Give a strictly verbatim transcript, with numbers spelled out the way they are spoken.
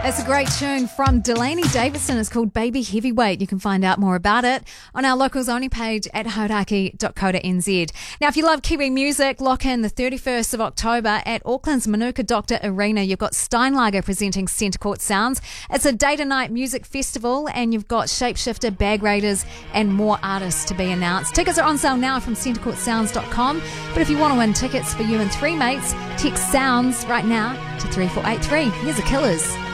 It's a great tune from Delaney Davidson. It's called Baby Heavyweight. You can find out more about it on our locals only page at hauraki dot co dot n z. Now, if you love Kiwi music, lock in the thirty-first of October at Auckland's Manuka Doctor Arena. You've got Steinlager presenting Centre Court Sounds. It's a day to night music festival, and you've got Shapeshifter, Bag Raiders, and more artists to be announced. Tickets are on sale now from centre court sounds dot com. But if you want to win tickets for you and three mates, text SOUNDS right now to three four eight three. Here's the Killers.